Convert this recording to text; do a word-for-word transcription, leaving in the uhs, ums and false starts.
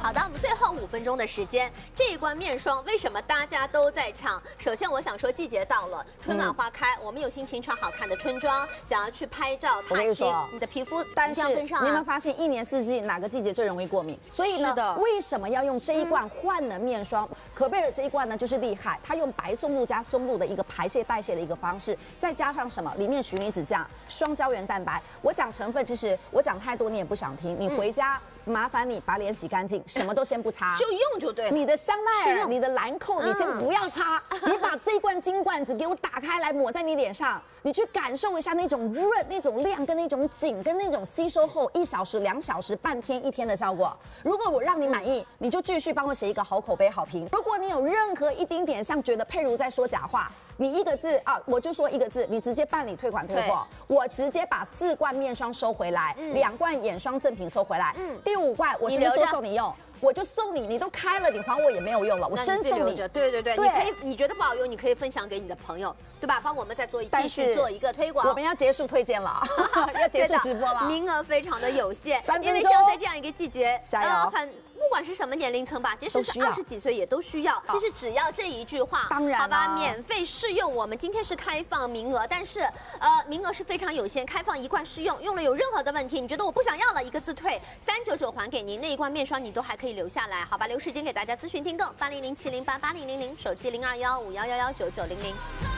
好的，我们最后五分钟的时间，这一罐面霜为什么大家都在抢？首先，我想说季节到了，春暖花开，嗯、我们有心情穿好看的春装，想要去拍照踏青，你的皮肤一定要跟上、啊。 你有没有发现一年四季哪个季节最容易过敏？所以呢，为什么要用这一罐焕能面霜？嗯、可贝尔这一罐呢就是厉害，它用白松露加松露的一个排泄代谢的一个方式，再加上什么？里面循离子酱、双胶原蛋白。我讲成分，其实我讲太多你也不想听，你回家。嗯麻烦你把脸洗干净，什么都先不擦， 就用就对了。 你的香奈儿、你的兰蔻，你先不要擦，嗯、你把这罐金罐子给我打开来，抹在你脸上，你去感受一下那种润、那种亮、跟那种紧、跟那种吸收后一小时、两小时、半天、一天的效果。如果我让你满意，嗯、你就继续帮我写一个好口碑好评。如果你有任何一丁点像觉得佩如在说假话，你一个字啊，我就说一个字，你直接办理退款退货，我直接把四罐面霜收回来，嗯、两罐眼霜赠品收回来，嗯、第五罐我是不是说送你用？我就送你，你都开了，你还我也没有用了，我真送你。 对对对，你可以，你觉得不好用，你可以分享给你的朋友，对吧？帮我们再做一继续做一个推广。 我们要结束推荐了，要结束直播了， 名额非常的有限， 因为像在这样一个季节， 加油！ 呃、很不管是什么年龄层吧，即使是二十几岁也都需要。其实只要这一句话， 当然好吧，免费试用。我们今天是开放名额，但是呃，名额是非常有限，开放一罐试用，用了有任何的问题，你觉得我不想要了，一个字退，三九九还给您，那一罐面霜你都还可以留下来，好吧？留时间给大家咨询订购，八零零七零八八零零零，手机零二幺五幺幺幺九九零零。